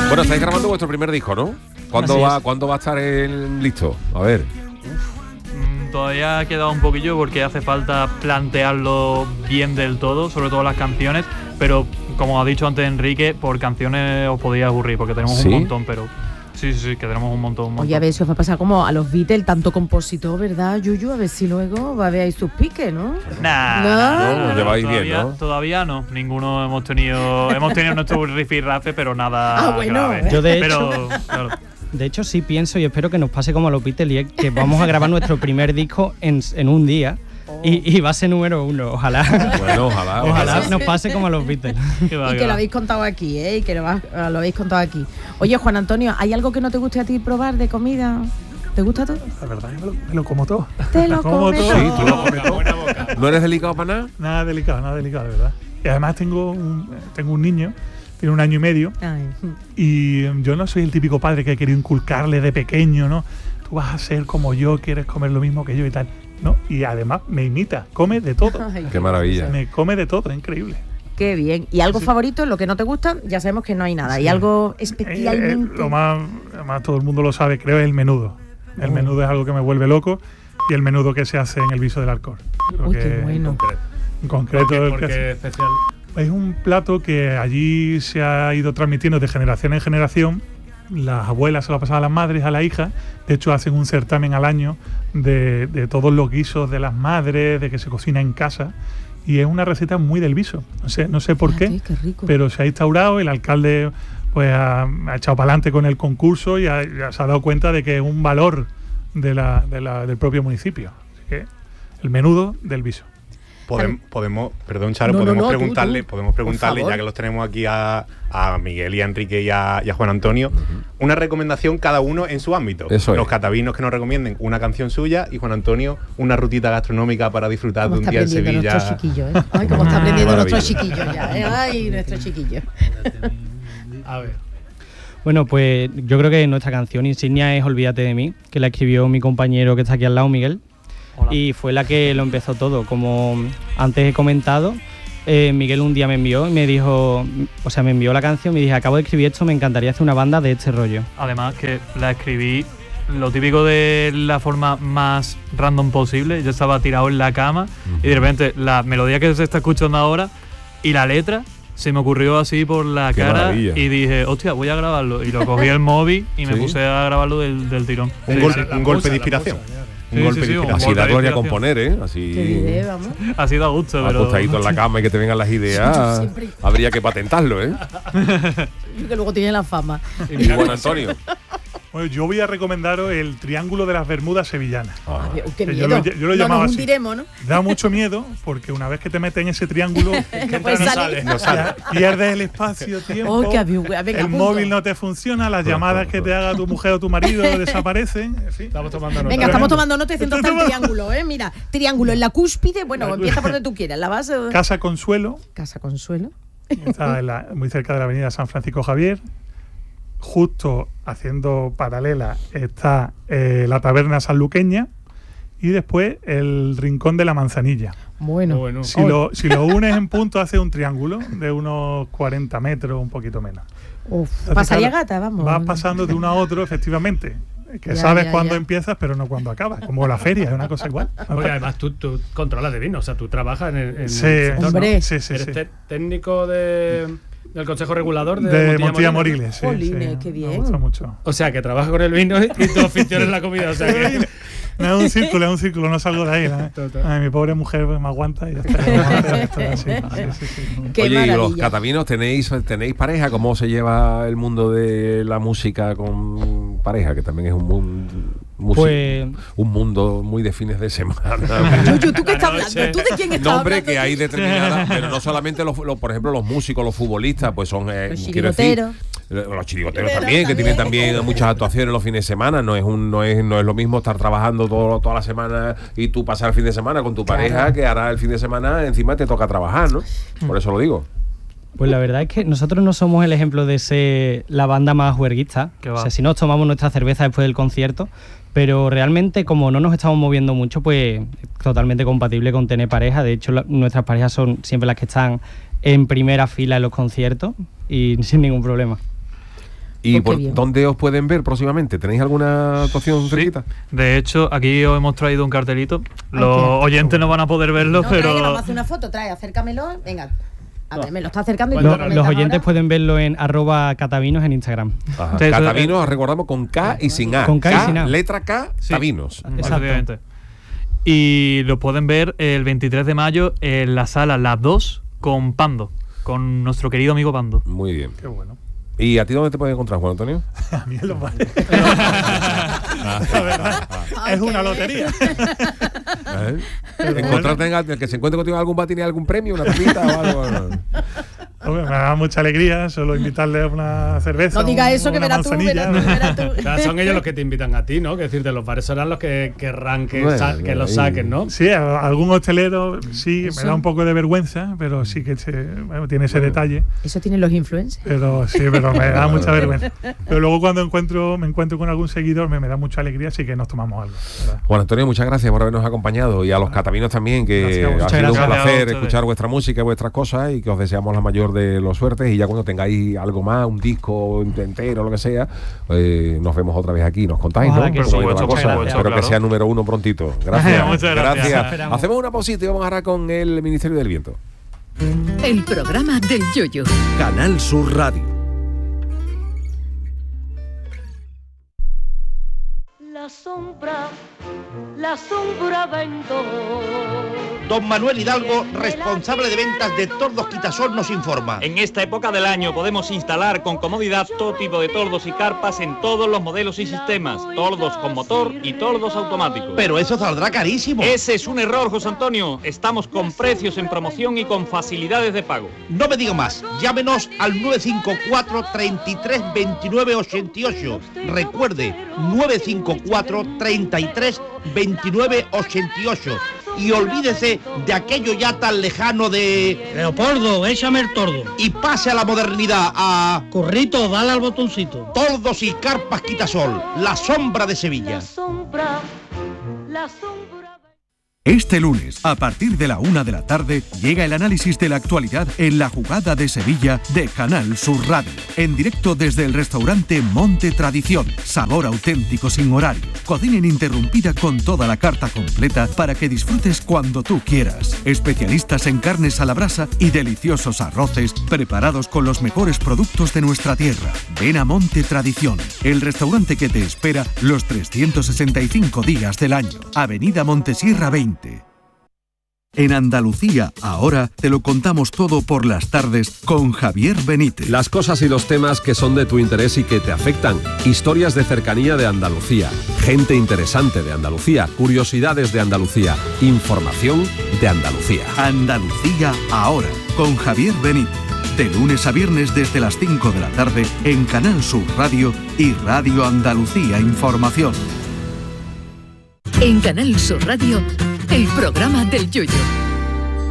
Bueno, estáis grabando vuestro primer disco, ¿no? ¿Cuándo va a estar listo? A ver. Todavía ha quedado un poquillo porque hace falta plantearlo bien del todo, sobre todo las canciones, pero como ha dicho antes Enrique, por canciones os podéis aburrir porque tenemos un montón, pero sí, que tenemos un montón. Oye, a ver si os va a pasar como a los Beatles, tanto compositor, ¿verdad, Yuyu? A ver si luego va a haber ahí sus piques, ¿no? No, lleváis bien, ¿no? Todavía no, ninguno hemos tenido nuestro rifirrafe, pero nada bueno. grave. Yo claro. De hecho sí pienso y espero que nos pase como a los Beatles, y es que vamos a grabar nuestro primer disco en un día. Y va a ser número 1, ojalá. Bueno, ojalá nos pase como a los Beatles. Y que lo habéis contado aquí, ¿eh? Y que lo habéis contado aquí. Oye, Juan Antonio, ¿hay algo que no te guste a ti probar de comida? ¿Te gusta todo? La verdad, me lo como todo. ¿Te lo comes todo? Sí, tú lo comes todo. Buena boca. ¿No eres delicado para nada? Nada delicado, de verdad. Y además tengo un niño, tiene 1 año y medio. Ay. Y yo no soy el típico padre que he querido inculcarle de pequeño, ¿no? Tú vas a ser como yo, quieres comer lo mismo que yo y tal. No, y además me imita, come de todo. Ay, qué maravilla. Me come de todo, es increíble. Qué bien. ¿Y algo favorito? Lo que no te gusta, ya sabemos que no hay nada. ¿Y algo especialmente? Lo más todo el mundo lo sabe, creo, es el menudo. El menudo es algo que me vuelve loco, y el menudo que se hace en el Viso del Alcor. Uy, qué bueno. En concreto, ¿Por qué especial? Es un plato que allí se ha ido transmitiendo de generación en generación. Las abuelas se lo pasan a las madres, a la hija. De hecho, hacen un certamen al año de todos los guisos de las madres, de que se cocina en casa. Y es una receta muy del Viso. No sé por qué, pero se ha instaurado. El alcalde pues ha echado para adelante con el concurso y ya se ha dado cuenta de que es un valor del propio municipio. Así que el menudo del Viso. Podemos preguntarle, ya que los tenemos aquí a Miguel y a Enrique y a Juan Antonio, una recomendación cada uno en su ámbito. Los catavinos que nos recomienden una canción suya y Juan Antonio una rutita gastronómica para disfrutar de un día en Sevilla. Nuestro chiquillo, ¿eh? Ay, cómo está aprendiendo nuestro chiquillo ya, ¿eh? Ay, nuestro chiquillo. A ver. Bueno, pues yo creo que nuestra canción insignia es Olvídate de mí, que la escribió mi compañero que está aquí al lado, Miguel. Hola. Y fue la que lo empezó todo. Como antes he comentado, Miguel un día me envió y me dijo, me envió la canción y me dijo, acabo de escribir esto, me encantaría hacer una banda de este rollo. Además que la escribí lo típico de la forma más random posible. Yo estaba tirado en la cama y de repente la melodía que se está escuchando ahora y la letra se me ocurrió así por la cara y dije, hostia, voy a grabarlo. Y lo cogí el móvil y me puse a grabarlo del tirón. Un golpe de inspiración. Así da gloria a componer, ¿eh? Así da gusto, pero acostadito en la cama y que te vengan las ideas. Habría que patentarlo, ¿eh? Que luego tiene la fama. Y Juan Antonio. Bueno, yo voy a recomendaros el Triángulo de las Bermudas Sevillanas. ¡Qué miedo! Yo lo llamaba así. Hundiremos, ¿no? Da mucho miedo porque una vez que te metes en ese triángulo no sale. Pierdes el espacio-tiempo, el móvil no te funciona, las llamadas que te haga tu mujer o tu marido desaparecen. En fin. Estamos tomando nota. Venga, estamos tomando nota y haciendo el triángulo, ¿eh? Mira, triángulo en la cúspide, bueno, empieza por donde tú quieras. La base. Casa Consuelo. Casa Consuelo. Está muy cerca de la avenida San Francisco Javier. Justo haciendo paralela está la taberna sanluqueña y después el rincón de la Manzanilla. Bueno. Si lo unes en punto hace un triángulo de unos 40 metros, un poquito menos. Pasaría gata, vamos. Vas pasando de uno a otro, efectivamente. Que sabes cuándo empiezas, pero no cuándo acabas. Como la feria, es una cosa igual. Porque además tú controlas de vino, o sea, tú trabajas en el sector, hombre. ¿no? Sí. Eres técnico del Consejo Regulador de Montilla Moriles. Sí, qué bien. Me gusta mucho. O sea, que trabajas con el vino y tu afición es la comida. O sea, que no, es un círculo, no salgo de ahí. Ay, mi pobre mujer me aguanta y ya está. Sí. Oye, ¿y los catavinos tenéis pareja? ¿Cómo se lleva el mundo de la música con pareja? Que también es un mundo muy de fines de semana. Yuyu, ¿tú qué estás hablando? ¿Tú de quién estás hablando? Hombre, que hay determinadas, pero no solamente por ejemplo los músicos, los futbolistas, pues son quiero decir, los chirigoteros también, que tienen también muchas actuaciones los fines de semana. No es lo mismo estar trabajando toda la semana y tú pasar el fin de semana con tu pareja, que ahora el fin de semana encima te toca trabajar, ¿no? Por eso lo digo. Pues la verdad es que nosotros no somos el ejemplo de ser la banda más juerguista. O sea, si nos tomamos nuestra cerveza después del concierto, pero realmente como no nos estamos moviendo mucho, pues totalmente compatible con tener pareja. De hecho, nuestras parejas son siempre las que están en primera fila en los conciertos y sin ningún problema. ¿Y dónde os pueden ver próximamente? ¿Tenéis alguna actuación cerquita? De hecho, aquí os hemos traído un cartelito. Los oyentes no van a poder verlo, pero... Trae, vamos a hacer una foto, acércamelo, venga. A ver, me lo está acercando. Los oyentes pueden verlo en @catavinos en Instagram. Catavinos, recordamos, con K y sin A. Con K y sin A. Letra K, Tavinos. Exactamente. Y lo pueden ver el 23 de mayo en la sala Las 2 con Pando, con nuestro querido amigo Pando. Muy bien. Qué bueno. ¿Y a ti dónde te puedes encontrar, Juan Antonio? A mí en los bares. La verdad, es una lotería. Encontrarte el que se encuentre contigo en algún bar, ¿tiene algún premio, una tapita o algo? Me da mucha alegría solo invitarle a una cerveza. No digas eso, que verás tú. O sea, son ellos los que te invitan a ti, ¿no? Que decirte, los bares serán los que querrán que los saquen, ¿no? Sí, algún hostelero sí, me da un poco de vergüenza, pero sí que tiene ese detalle. Eso tienen los influencers. Pero sí, pero me da mucha vergüenza. Pero luego cuando me encuentro con algún seguidor, me da mucha alegría, así que nos tomamos algo, ¿verdad? Juan Antonio, muchas gracias por habernos acompañado, y a los catavinos también, que ha sido un placer escuchar vuestra música y vuestras cosas, y que os deseamos la mayor de los suertes, y ya cuando tengáis algo más, un disco entero, lo que sea, nos vemos otra vez aquí, nos contáis, ¿no? Espero que sea número 1 prontito. Gracias. Muchas gracias. Hacemos una pausita y vamos ahora con el Ministerio del Viento. El programa del Yoyo. Canal Sur Radio. La sombra vendo. Don Manuel Hidalgo, responsable de ventas de Tordos Quitasol, nos informa. En esta época del año podemos instalar con comodidad todo tipo de tordos y carpas en todos los modelos y sistemas. Tordos con motor y tordos automáticos. Pero eso saldrá carísimo. Ese es un error, José Antonio. Estamos con precios en promoción y con facilidades de pago. No me diga más. Llámenos al 954 33 29 88. Recuerde, 954 33 29 88. Y olvídese de aquello ya tan lejano de... Leopoldo, échame el tordo. Y pase a la modernidad, a... Corrito, dale al botoncito. Tordos y carpas Quitasol, la sombra de Sevilla. La sombra. Este lunes, a partir de la 1 de la tarde, llega el análisis de la actualidad en La Jugada de Sevilla de Canal Sur Radio. En directo desde el restaurante Monte Tradición. Sabor auténtico sin horario. Cocina ininterrumpida con toda la carta completa para que disfrutes cuando tú quieras. Especialistas en carnes a la brasa y deliciosos arroces preparados con los mejores productos de nuestra tierra. Ven a Monte Tradición, el restaurante que te espera los 365 días del año. Avenida Montesierra 20. En Andalucía, ahora te lo contamos todo por las tardes con Javier Benítez. Las cosas y los temas que son de tu interés y que te afectan. Historias de cercanía de Andalucía. Gente interesante de Andalucía. Curiosidades de Andalucía. Información de Andalucía. Andalucía, ahora, con Javier Benítez. De lunes a viernes desde las 5 de la tarde en Canal Sur Radio y Radio Andalucía Información. En Canal Sur Radio, el programa del Yoyo.